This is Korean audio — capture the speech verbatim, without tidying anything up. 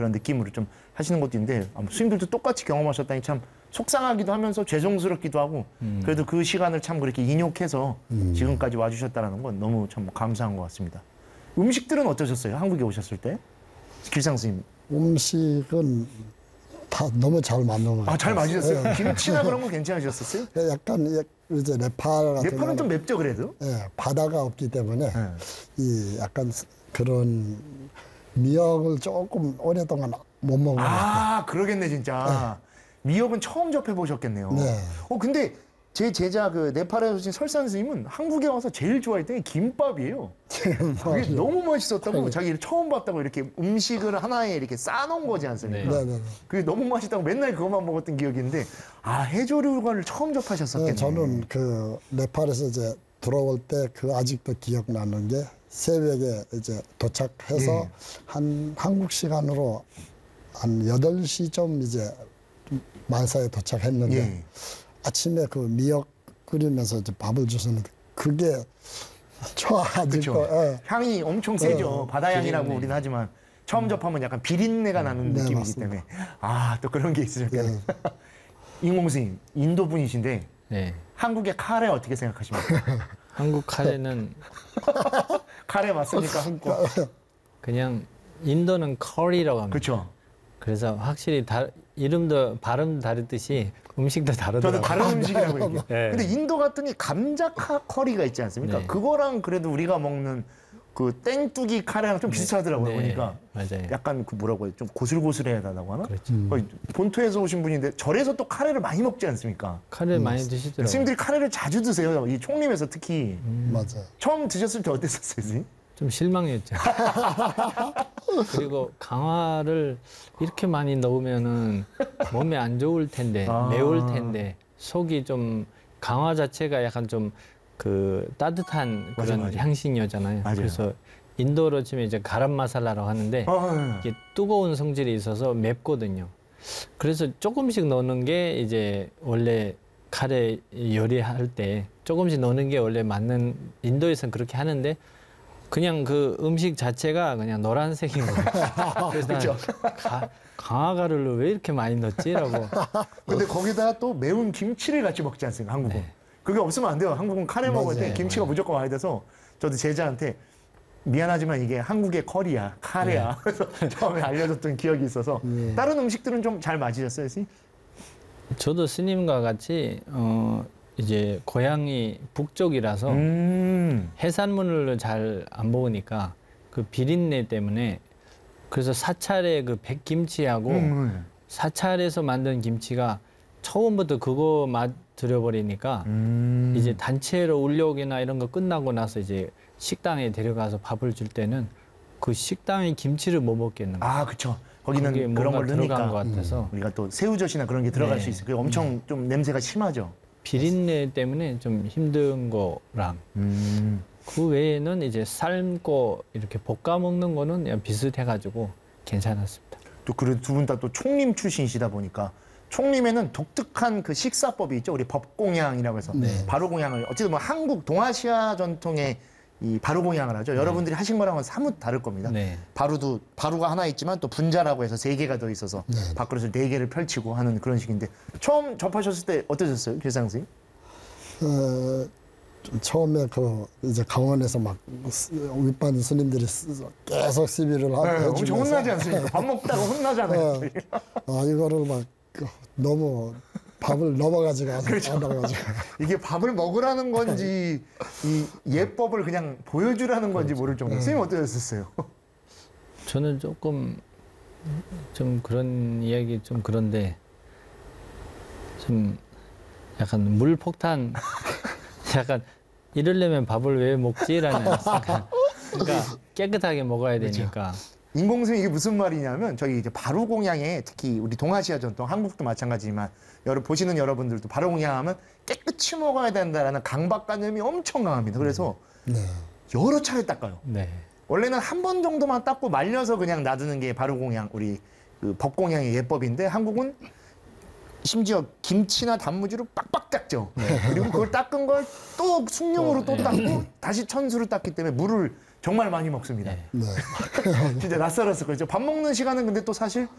그런 느낌으로 좀 하시는 것도 있는데 스님들도 똑같이 경험하셨다니 참 속상하기도 하면서 죄송스럽기도 하고 음. 그래도 그 시간을 참 그렇게 인욕해서 음. 지금까지 와주셨다는 건 너무 참 감사한 것 같습니다. 음식들은 어떠셨어요? 한국에 오셨을 때? 길상 스님. 음식은 다 너무 잘 맞는 것 같아요. 아, 잘 맞으셨어요? 네. 김치나 그런 거 괜찮으셨었어요? 약간 이제 네팔 같은 네팔은 좀 맵죠 그래도? 네, 바다가 없기 때문에 네. 이 약간 그런 미역을 조금 오랫동안 못 먹은 것 같아요. 아, 그러겠네 진짜. 네. 미역은 처음 접해 보셨겠네요. 네. 어 근데 제 제자 그 네팔에서 오신 설산 스님은 한국에 와서 제일 좋아했던 게 김밥이에요. 그게 너무 맛있었다고 자기 처음 봤다고 이렇게 음식을 하나에 이렇게 쌓아놓은 거지 않습니까? 네. 네. 그게 너무 맛있다고 맨날 그것만 먹었던 기억이 있는데 아 해조류를 처음 접하셨었겠네요. 네, 저는 그 네팔에서 이제 들어올 때 그 아직도 기억나는 게 새벽에 이제 도착해서 네. 한 한국 시간으로 한 여덟 시쯤 이제 만사에 도착했는데 네. 아침에 그 미역 끓이면서 이제 밥을 주셨는데 그게 좋아하죠. 예. 향이 엄청 세죠. 네. 바다향이라고 비린내. 우리는 하지만 처음 접하면 약간 비린내가 나는 네, 느낌이기 맞습니다. 때문에 아, 또 그런 게 있으셨겠네요. 네. 인공 스님, 인도 분이신데 네. 한국의 카레 어떻게 생각하십니까? 한국 카레는 카레 맞습니까? 한국 그냥 인도는 커리라고 합니다. 그렇죠. 그래서 확실히 다, 이름도 발음도 다르듯이 음식도 다르더라고요. 저도 다른 음식이라고 얘기해요. 네. 근데 인도 갔더니 감자 커리가 있지 않습니까? 네. 그거랑 그래도 우리가 먹는 그 땡뚜기 카레랑 좀 비슷하더라고요. 네. 보니까 맞아요. 약간 그 뭐라고 해요? 좀 고슬고슬해야다고 하나? 그렇죠. 음. 본토에서 오신 분인데 절에서 또 카레를 많이 먹지 않습니까? 카레를 음. 많이 드시더라고요. 스님들이 카레를 자주 드세요. 이 총림에서 특히. 음. 맞아요. 처음 드셨을 때 어땠었어요, 스님? 좀 실망했죠. 그리고 강화를 이렇게 많이 넣으면은 몸에 안 좋을 텐데, 아. 매울 텐데, 속이 좀 강화 자체가 약간 좀 그 따뜻한 맞아, 그런 맞아. 향신료잖아요. 맞아요. 그래서 인도로 치면 이제 가람 마살라라고 하는데 아. 이게 뜨거운 성질이 있어서 맵거든요. 그래서 조금씩 넣는 게 이제 원래 카레 요리할 때 조금씩 넣는 게 원래 맞는, 인도에서는 그렇게 하는데 그냥 그 음식 자체가 그냥 노란색인 거예요. 그래서 그렇죠. 가, 강화가루를 왜 이렇게 많이 넣지라고. 근데 거기다가 또 매운 김치를 같이 먹지 않습니까, 한국은? 네. 그게 없으면 안 돼요. 한국은 카레 맞아요. 먹을 때 김치가 맞아요. 무조건 와야 돼서 저도 제자한테 미안하지만 이게 한국의 커리야, 카레야. 네. 그래서 처음에 알려줬던 기억이 있어서 네. 다른 음식들은 좀 잘 맞으셨어요, 스님? 저도 스님과 같이 어 이제 고향이 북쪽이라서 음. 해산물을 잘 안 먹으니까 그 비린내 때문에 그래서 사찰에 그 백김치하고 음. 사찰에서 만든 김치가 처음부터 그거 맛 들여버리니까 음. 이제 단체로 울력이나 이런 거 끝나고 나서 이제 식당에 데려가서 밥을 줄 때는 그 식당의 김치를 못 먹겠는 거예요. 아, 그렇죠. 거기는 그런 걸 넣으니까 것 같아서 음. 우리가 또 새우젓이나 그런 게 들어갈 네. 수 있어요. 그게 엄청 음. 좀 냄새가 심하죠. 비린내 때문에 좀 힘든 거랑 음. 그 외에는 이제 삶고 이렇게 볶아 먹는 거는 그냥 비슷해가지고 괜찮았습니다. 또 그래도 두 분 다 또 총림 출신이시다 보니까 총림에는 독특한 그 식사법이 있죠. 우리 법공양이라고 해서 네. 바로공양을 어쨌든 뭐 한국 동아시아 전통의 이 바로공양을 하죠. 네. 여러분들이 하신 거랑은 사뭇 다를 겁니다. 네. 바루도 바루가 하나 있지만 또 분자라고 해서 세 개가 더 있어서 네. 밥그릇을 네 개를 펼치고 하는 그런 식인데 처음 접하셨을 때 어떠셨어요, 길상 스님? 어, 처음에 그 이제 강원에서 막 윗반 스님들이 계속 시비를 하고 네, 엄청 혼나지 않습니까? 밥 먹다가 혼나잖아요. 네. 아 이거를 막 너무 밥을 넘어가지가 그렇죠. 않아가지고 이게 밥을 먹으라는 건지 이 예법을 그냥 보여주라는 건지 모를 정도. 네. 선생님 어떠셨어요? 저는 조금 좀 그런 이야기 좀 그런데 좀 약간 물폭탄 약간 이러려면 밥을 왜 먹지라는 생각. 그러니까 깨끗하게 먹어야 되니까. 그렇죠. 인공수님 이게 무슨 말이냐면 저희 이제 바로공양에 특히 우리 동아시아 전통 한국도 마찬가지지만 여러 보시는 여러분들도 바로공양하면 깨끗이 먹어야 된다라는 강박관념이 엄청 강합니다. 그래서 네. 여러 차례 닦아요. 네. 원래는 한 번 정도만 닦고 말려서 그냥 놔두는 게 바로공양 우리 그 법공양의 예법인데 한국은 심지어 김치나 단무지로 빡빡 닦죠. 네. 그리고 그걸 닦은 걸 또 숭늉으로 또 닦고 다시 천수로 닦기 때문에 물을 정말 많이 먹습니다. 네. 네. 진짜 낯설었을 거죠. 밥 먹는 시간은 근데 또 사실